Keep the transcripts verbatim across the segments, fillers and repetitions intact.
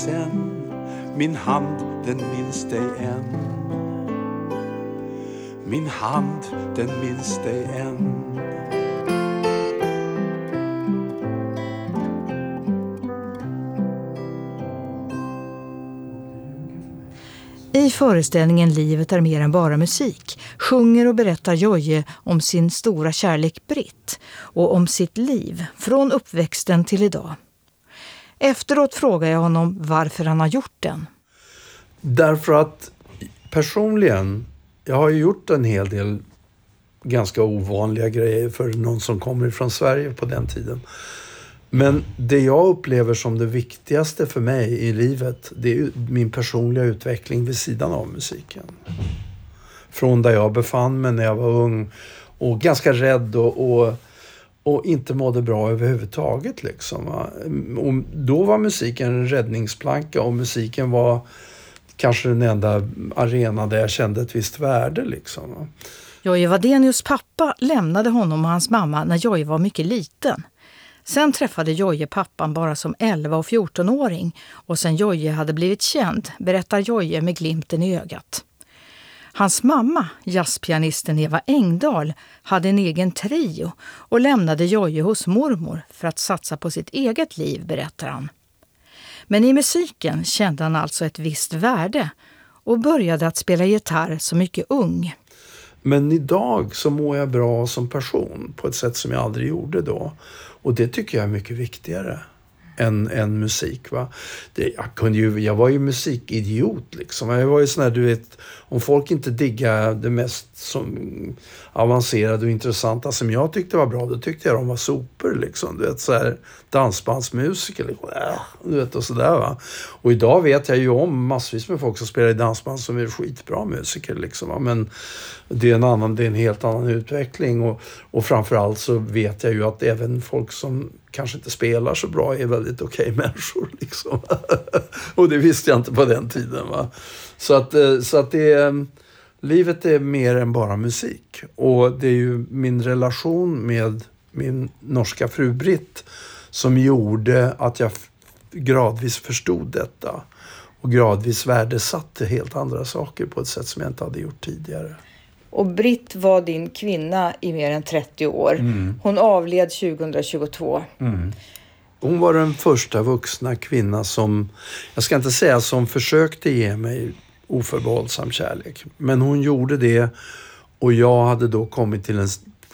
Sen, min hand den minns dig än. Min hand den minns dig än. I föreställningen Livet är mer än bara musik sjunger och berättar Jojje om sin stora kärlek Britt och om sitt liv från uppväxten till idag. Efteråt frågar jag honom varför han har gjort den. Därför att personligen, jag har ju gjort en hel del ganska ovanliga grejer för någon som kommer från Sverige på den tiden. Men det jag upplever som det viktigaste för mig i livet, det är min personliga utveckling vid sidan av musiken. Från där jag befann mig när jag var ung och ganska rädd och, och, och inte mådde bra överhuvudtaget. Liksom. Och då var musiken en räddningsplanka och musiken var kanske den enda arena där jag kände ett visst värde. Liksom. Jojje Wadenius pappa lämnade honom och hans mamma när Jojje var mycket liten. Sen träffade Jojje pappan bara som elva- och fjortonåring och sen Jojje hade blivit känd berättar Jojje med glimten i ögat. Hans mamma, jazzpianisten Eva Engdahl, hade en egen trio och lämnade Jojje hos mormor för att satsa på sitt eget liv, berättar han. Men i musiken kände han alltså ett visst värde och började att spela gitarr så mycket ung. Men idag så mår jag bra som person på ett sätt som jag aldrig gjorde då. Och det tycker jag är mycket viktigare än, än musik. Va? Det, jag, kunde ju, jag var ju musikidiot liksom. Jag var ju sån här, du vet, om folk inte diggar det mest som avancerade och intressanta som jag tyckte var bra, då tyckte jag de var super liksom. Du vet, så här dansbandsmusiker liksom. Äh, du vet, och sådär va. Och idag vet jag ju om massvis med folk som spelar i dansband som är skitbra musiker liksom. Va? Men det är en annan, det är en helt annan utveckling och, och framförallt så vet jag ju att även folk som kanske inte spelar så bra är väldigt okej människor liksom. Och det visste jag inte på den tiden va. Så att, så att det är, livet är mer än bara musik. Och det är ju min relation med min norska fru Britt som gjorde att jag gradvis förstod detta. Och gradvis värdesatte helt andra saker på ett sätt som jag inte hade gjort tidigare. Och Britt var din kvinna i mer än trettio år. Mm. Hon avled tjugohundratjugotvå. Mm. Hon var den första vuxna kvinna som, jag ska inte säga som försökte ge mig oförbehållsam kärlek. Men hon gjorde det och jag hade då kommit till, en,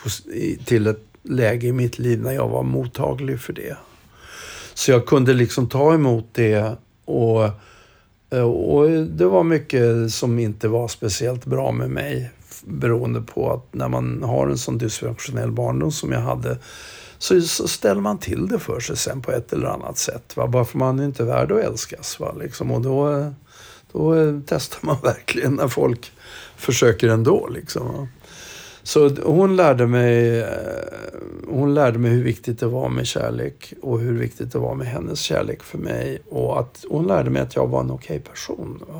till ett läge i mitt liv när jag var mottaglig för det. Så jag kunde liksom ta emot det och, och det var mycket som inte var speciellt bra med mig. Beroende på att när man har en sån dysfunktionell barndom som jag hade så, så ställer man till det för sig sen på ett eller annat sätt. Va? Bara för man är inte värd att älskas. Va? Liksom. Och då, då testar man verkligen när folk försöker ändå. Liksom, va? Så hon lärde mig hon lärde mig hur viktigt det var med kärlek och hur viktigt det var med hennes kärlek för mig. Och att hon lärde mig att jag var en okej person. Va?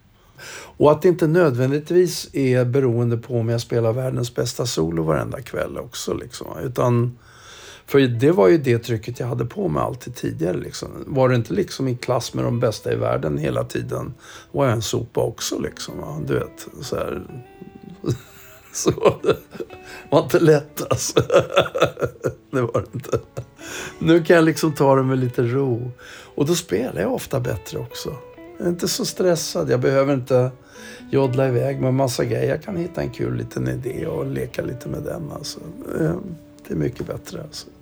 Och att det inte nödvändigtvis är beroende på om jag spelar världens bästa solo varenda kväll också. Liksom. Utan, för det var ju det trycket jag hade på mig alltid tidigare. Liksom. Var det inte liksom i klass med de bästa i världen hela tiden var jag en sopa också. Liksom, va? Du vet, så här. Så det var inte lätt alltså. Det var det inte. Nu kan jag liksom ta det med lite ro. Och då spelar jag ofta bättre också. Jag är inte så stressad. Jag behöver inte joddla iväg med massa grejer. Jag kan hitta en kul liten idé och leka lite med den. Alltså. Det är mycket bättre. Alltså.